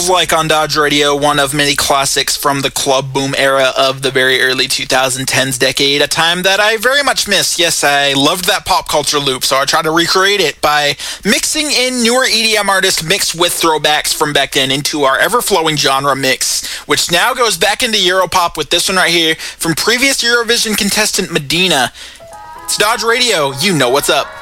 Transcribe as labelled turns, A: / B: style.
A: Like on Dodge Radio, one of many classics from the club boom era of the very early 2010s decade, a time that I very much miss. Yes, I loved that pop culture loop, so I tried to recreate it by mixing in newer EDM artists mixed with throwbacks from back then into our ever-flowing genre mix, which now goes back into Europop with this one right here from previous Eurovision contestant Medina. It's Dodge Radio, you know what's up.